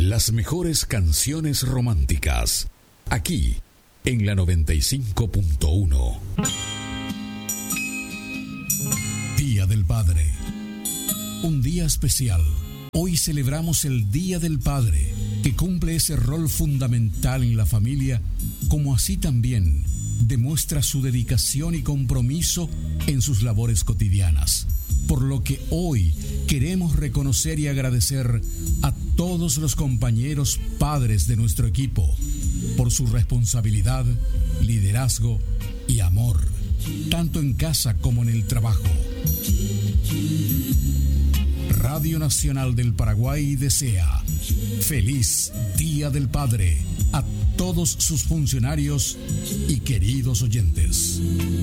Las mejores canciones románticas, aquí en la 95.1. Día del Padre. Un día especial. Hoy celebramos el Día del Padre, que cumple ese rol fundamental en la familia, como así también demuestra su dedicación y compromiso en sus labores cotidianas. Por lo que hoy queremos reconocer y agradecer a todos los compañeros padres de nuestro equipo por su responsabilidad, liderazgo y amor, tanto en casa como en el trabajo. Radio Nacional del Paraguay desea feliz Día del Padre a todos sus funcionarios y queridos oyentes.